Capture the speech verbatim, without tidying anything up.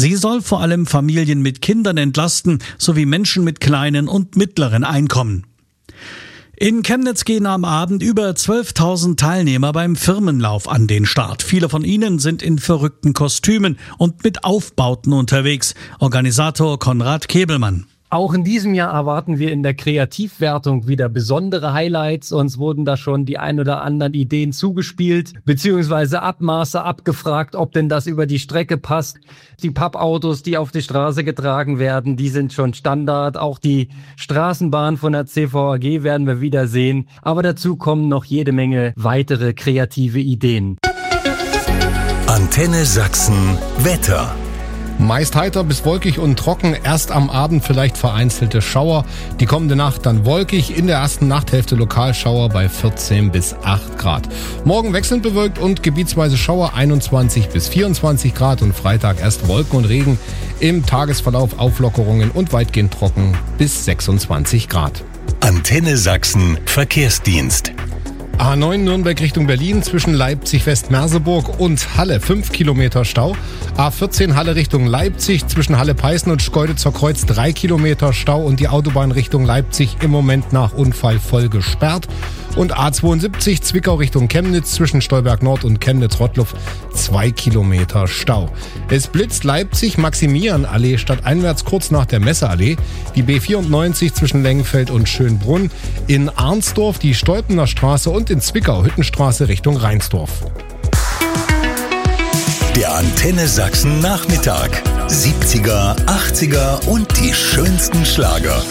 Sie soll vor allem Familien mit Kindern entlasten, sowie Menschen mit kleinen und mittleren Einkommen. In Chemnitz gehen am Abend über zwölftausend Teilnehmer beim Firmenlauf an den Start. Viele von ihnen sind in verrückten Kostümen und mit Aufbauten unterwegs. Organisator Konrad Kebelmann. Auch in diesem Jahr erwarten wir in der Kreativwertung wieder besondere Highlights. Uns wurden da schon die ein oder anderen Ideen zugespielt, beziehungsweise Abmaße abgefragt, ob denn das über die Strecke passt. Die Pappautos, die auf die Straße getragen werden, die sind schon Standard. Auch die Straßenbahn von der C V A G werden wir wieder sehen. Aber dazu kommen noch jede Menge weitere kreative Ideen. Antenne Sachsen Wetter. Meist heiter bis wolkig und trocken, erst am Abend vielleicht vereinzelte Schauer. Die kommende Nacht dann wolkig, in der ersten Nachthälfte Lokalschauer bei vierzehn bis acht Grad. Morgen wechselnd bewölkt und gebietsweise Schauer einundzwanzig bis vierundzwanzig Grad und Freitag erst Wolken und Regen. Im Tagesverlauf Auflockerungen und weitgehend trocken bis sechsundzwanzig Grad. Antenne Sachsen Verkehrsdienst. A neun Nürnberg Richtung Berlin zwischen Leipzig-West-Merseburg und Halle fünf Kilometer Stau. A vierzehn Halle Richtung Leipzig zwischen Halle-Peißen und Schkeuditzer Kreuz drei Kilometer Stau und die Autobahn Richtung Leipzig im Moment nach Unfall voll gesperrt. Und A zweiundsiebzig Zwickau Richtung Chemnitz zwischen Stolberg Nord und Chemnitz-Rottluff zwei Kilometer Stau. Es blitzt Leipzig Maximilianallee stadteinwärts kurz nach der Messeallee. Die B vierundneunzig zwischen Lengenfeld und Schönbrunn. In Arnsdorf die Stolpener Straße und in Zwickau Hüttenstraße Richtung Reinsdorf. Der Antenne Sachsen Nachmittag. siebziger, achtziger und die schönsten Schlager.